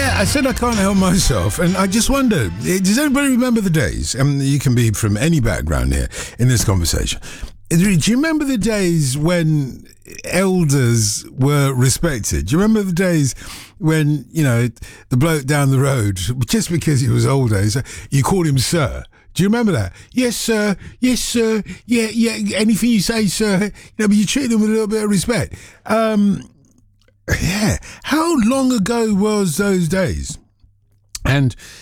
Yeah, I said I can't help myself, and I just wonder, does anybody remember the days, and you can be from any background here in this conversation, do you remember the days when elders were respected? Do you remember the days when, the bloke down the road, just because he was older, you called him sir? Do you remember that? Yes, sir. Yes, sir. Yeah. Anything you say, sir. But you treat them with a little bit of respect. Yeah. How long ago was those days? And